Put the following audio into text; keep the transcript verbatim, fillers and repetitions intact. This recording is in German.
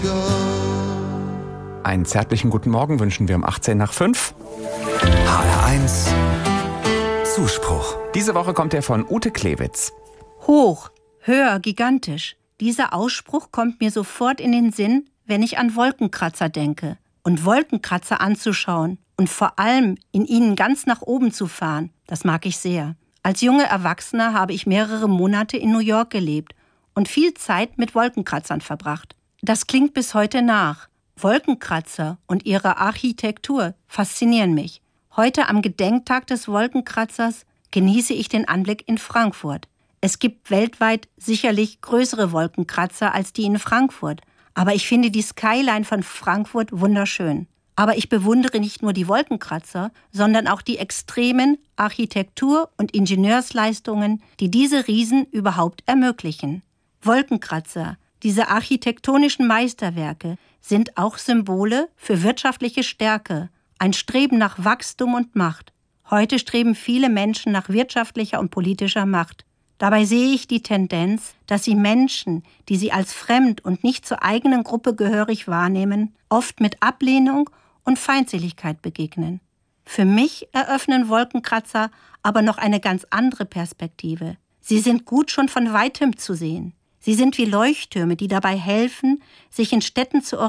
Einen zärtlichen guten Morgen wünschen wir um achtzehn nach fünf. H R eins Zuspruch. Diese Woche kommt er von Ute Klewitz. Hoch, höher, gigantisch. Dieser Ausspruch kommt mir sofort in den Sinn, wenn ich an Wolkenkratzer denke. Und Wolkenkratzer anzuschauen und vor allem in ihnen ganz nach oben zu fahren, das mag ich sehr. Als junge Erwachsene habe ich mehrere Monate in New York gelebt und viel Zeit mit Wolkenkratzern verbracht. Das klingt bis heute nach. Wolkenkratzer und ihre Architektur faszinieren mich. Heute am Gedenktag des Wolkenkratzers genieße ich den Anblick in Frankfurt. Es gibt weltweit sicherlich größere Wolkenkratzer als die in Frankfurt. Aber ich finde die Skyline von Frankfurt wunderschön. Aber ich bewundere nicht nur die Wolkenkratzer, sondern auch die extremen Architektur- und Ingenieursleistungen, die diese Riesen überhaupt ermöglichen. Wolkenkratzer, diese architektonischen Meisterwerke, sind auch Symbole für wirtschaftliche Stärke, ein Streben nach Wachstum und Macht. Heute streben viele Menschen nach wirtschaftlicher und politischer Macht. Dabei sehe ich die Tendenz, dass sie Menschen, die sie als fremd und nicht zur eigenen Gruppe gehörig wahrnehmen, oft mit Ablehnung und Feindseligkeit begegnen. Für mich eröffnen Wolkenkratzer aber noch eine ganz andere Perspektive. Sie sind gut schon von Weitem zu sehen. Sie sind wie Leuchttürme, die dabei helfen, sich in Städten zu orientieren.